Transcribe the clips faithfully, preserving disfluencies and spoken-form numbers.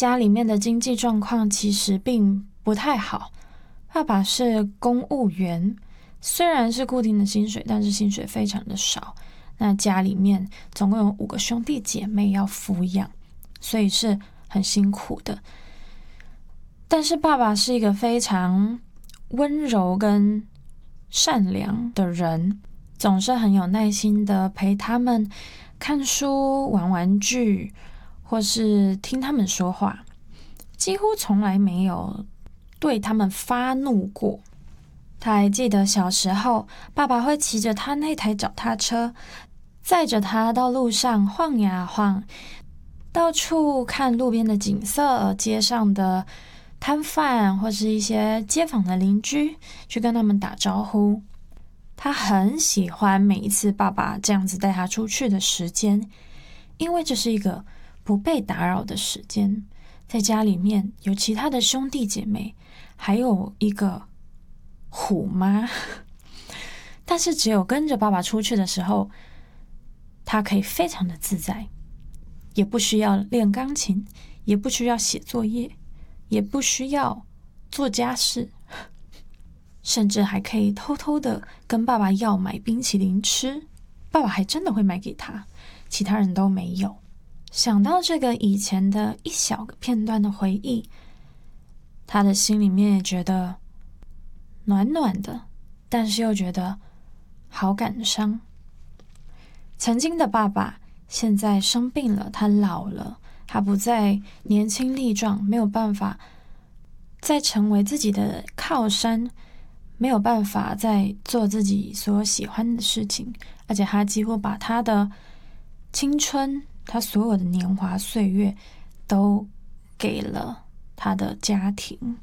家里面的经济状况其实并不太好。爸爸是公务员，虽然是固定的薪水，但是薪水非常的少。那家里面总共有五个兄弟姐妹要抚养，所以是很辛苦的。但是爸爸是一个非常温柔跟善良的人，总是很有耐心的陪他们看书、玩玩具，或是听他们说话，几乎从来没有对他们发怒过。他还记得小时候，爸爸会骑着他那台脚踏车，载着他到路上晃呀晃，到处看路边的景色，街上的摊贩或是一些街坊的邻居，去跟他们打招呼。他很喜欢每一次爸爸这样子带他出去的时间，因为这是一个不被打扰的时间。在家里面有其他的兄弟姐妹，还有一个虎妈，但是只有跟着爸爸出去的时候，他可以非常的自在，也不需要练钢琴，也不需要写作业，也不需要做家事，甚至还可以偷偷的跟爸爸要买冰淇淋吃，爸爸还真的会买给他，其他人都没有。想到这个以前的一小个片段的回忆，他的心里面也觉得暖暖的，但是又觉得好感伤。曾经的爸爸现在生病了，他老了，他不再年轻力壮，没有办法再成为自己的靠山，没有办法再做自己所喜欢的事情，而且他几乎把他的青春，他所有的年华岁月都给了他的家庭。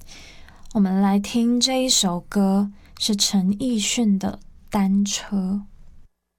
我们来听这一首歌，是陈奕迅的《单车》。